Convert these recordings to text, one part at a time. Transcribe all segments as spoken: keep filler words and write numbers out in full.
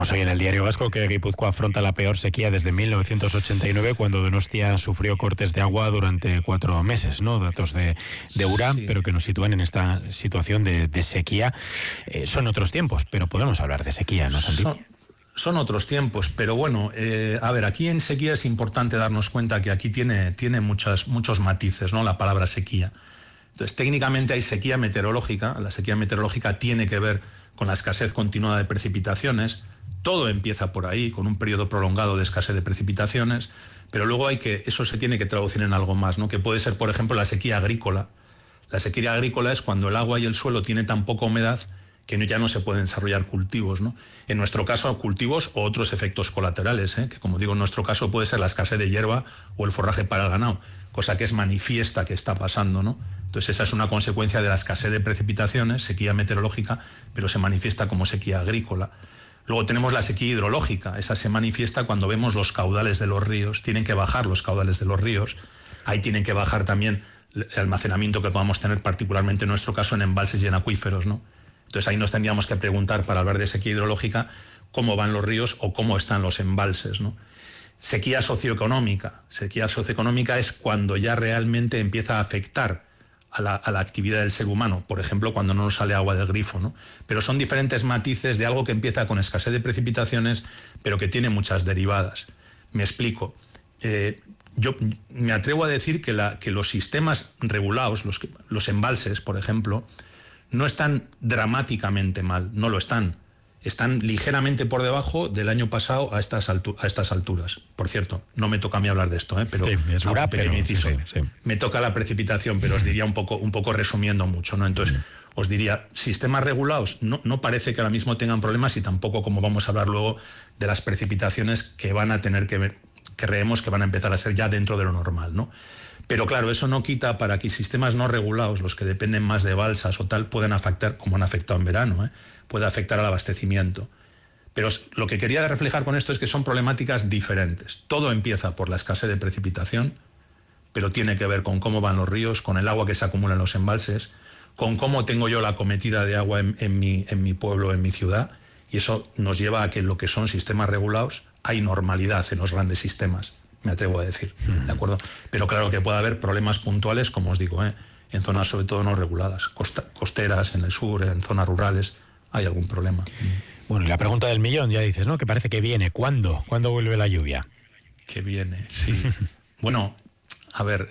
Hoy en el Diario Vasco que Guipúzcoa afronta la peor sequía desde mil novecientos ochenta y nueve, cuando Donostia sufrió cortes de agua durante cuatro meses, ¿no? Datos de, de URA, sí. Pero que nos sitúan en esta situación de, de sequía. Eh, son otros tiempos, pero podemos hablar de sequía, ¿no, Santi? Son, son otros tiempos, pero bueno, eh, a ver, aquí en sequía es importante darnos cuenta que aquí tiene, tiene muchas, muchos matices, ¿no? La palabra sequía. Entonces, técnicamente hay sequía meteorológica. La sequía meteorológica tiene que ver con la escasez continuada de precipitaciones. Todo empieza por ahí, con un periodo prolongado de escasez de precipitaciones, pero luego hay que, eso se tiene que traducir en algo más, ¿no? Que puede ser, por ejemplo, la sequía agrícola. La sequía agrícola es cuando el agua y el suelo tienen tan poca humedad que ya no se pueden desarrollar cultivos, ¿no? En nuestro caso, cultivos o otros efectos colaterales, ¿eh? Que como digo, en nuestro caso puede ser la escasez de hierba o el forraje para el ganado, cosa que es manifiesta que está pasando, ¿no? Entonces esa es una consecuencia de la escasez de precipitaciones, sequía meteorológica, pero se manifiesta como sequía agrícola. Luego tenemos la sequía hidrológica. Esa se manifiesta cuando vemos los caudales de los ríos. Tienen que bajar los caudales de los ríos. Ahí tienen que bajar también el almacenamiento que podamos tener, particularmente en nuestro caso en embalses y en acuíferos, ¿no? Entonces ahí nos tendríamos que preguntar, para hablar de sequía hidrológica, cómo van los ríos o cómo están los embalses, ¿no? Sequía socioeconómica. Sequía socioeconómica es cuando ya realmente empieza a afectar A la, a la actividad del ser humano, por ejemplo, cuando no nos sale agua del grifo, ¿no? Pero son diferentes matices de algo que empieza con escasez de precipitaciones, pero que tiene muchas derivadas. Me explico. Eh, yo me atrevo a decir que, la, que los sistemas regulados, los, los embalses, por ejemplo, no están dramáticamente mal, no lo están. Están ligeramente por debajo del año pasado a estas, altu a estas alturas. Por cierto, no me toca a mí hablar de esto, ¿eh? Pero, sí, es no, verdad, pero sí, sí. Me toca la precipitación, pero os diría un poco, un poco resumiendo mucho, ¿no? Entonces, sí. Os diría, sistemas regulados no, no parece que ahora mismo tengan problemas, y tampoco, como vamos a hablar luego, de las precipitaciones que van a tener que ver, que creemos que van a empezar a ser ya dentro de lo normal, ¿no? Pero claro, eso no quita para que sistemas no regulados, los que dependen más de balsas o tal, puedan afectar, como han afectado en verano, ¿eh? Puede afectar al abastecimiento. Pero lo que quería reflejar con esto es que son problemáticas diferentes. Todo empieza por la escasez de precipitación, pero tiene que ver con cómo van los ríos, con el agua que se acumula en los embalses, con cómo tengo yo la acometida de agua en, en, mi, en mi pueblo, en mi ciudad, y eso nos lleva a que en lo que son sistemas regulados hay normalidad en los grandes sistemas, me atrevo a decir, ¿de acuerdo? Pero claro que puede haber problemas puntuales, como os digo, ¿eh? En zonas sobre todo no reguladas, costa, costeras, en el sur, en zonas rurales, hay algún problema. Bueno, y la pregunta del millón, ya dices, ¿no? Que parece que viene. ¿Cuándo? ¿Cuándo vuelve la lluvia? Que viene, sí. Bueno, a ver,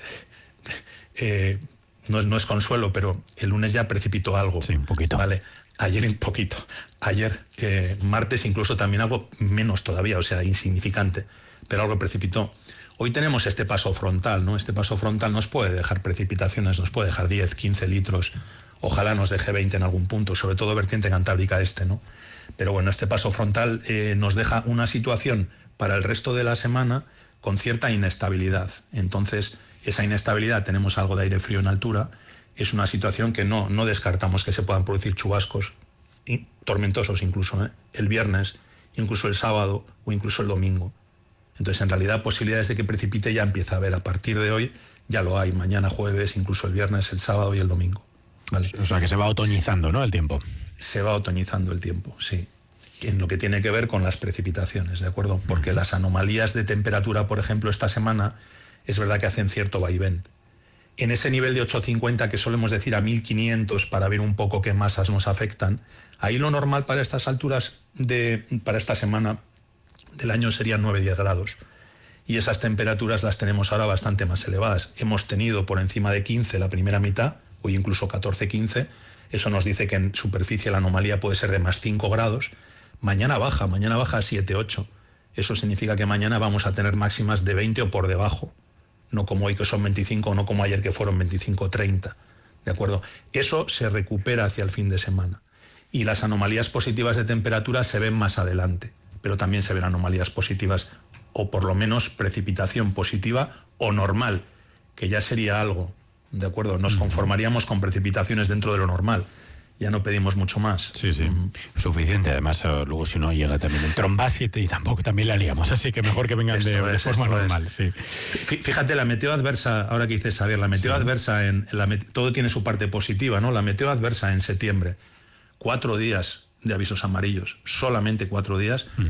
eh, no, es, no es consuelo, pero el lunes ya precipitó algo. Sí, un poquito. Vale, ayer un poquito. Ayer, eh, martes, incluso también algo menos todavía, o sea, insignificante, pero algo precipitó. Hoy tenemos este paso frontal, ¿no? Este paso frontal nos puede dejar precipitaciones, nos puede dejar diez, quince litros. Ojalá nos deje veinte en algún punto, sobre todo vertiente cantábrica este, ¿no? Pero bueno, este paso frontal eh, nos deja una situación para el resto de la semana con cierta inestabilidad. Entonces, esa inestabilidad, tenemos algo de aire frío en altura, es una situación que no, no descartamos que se puedan producir chubascos y tormentosos incluso, ¿eh? El viernes, incluso el sábado o incluso el domingo. Entonces, en realidad, posibilidades de que precipite ya empieza a haber. A partir de hoy ya lo hay, mañana jueves, incluso el viernes, el sábado y el domingo. ¿Vale? O sea, que se va otoñizando, ¿no?, el tiempo. Se va otoñizando el tiempo, sí. En lo que tiene que ver con las precipitaciones, ¿de acuerdo? Porque las anomalías de temperatura, por ejemplo, esta semana, es verdad que hacen cierto vaivén. En ese nivel de ocho cincuenta que solemos decir a mil quinientos para ver un poco qué masas nos afectan, ahí lo normal para estas alturas, de, para esta semana del año, serían nueve a diez grados. Y esas temperaturas las tenemos ahora bastante más elevadas. Hemos tenido por encima de quince la primera mitad, o incluso catorce quince, eso nos dice que en superficie la anomalía puede ser de más cinco grados. Mañana baja, mañana baja a siete ocho. Eso significa que mañana vamos a tener máximas de veinte o por debajo, no como hoy que son veinticinco, o no como ayer que fueron veinticinco treinta, ¿de acuerdo? Eso se recupera hacia el fin de semana. Y las anomalías positivas de temperatura se ven más adelante, pero también se ven anomalías positivas, o por lo menos precipitación positiva o normal, que ya sería algo. ¿De acuerdo? Nos conformaríamos con precipitaciones dentro de lo normal. Ya no pedimos mucho más. Sí, sí. Mm. Suficiente. Además, luego si no llega también el trombas y tampoco también la liamos. Así que mejor que vengan de, de forma normal. Sí. Fíjate, la meteo adversa, ahora que dices, Javier, la meteo sí. adversa, en la met todo tiene su parte positiva, ¿no? La meteo adversa en septiembre, cuatro días de avisos amarillos, solamente cuatro días,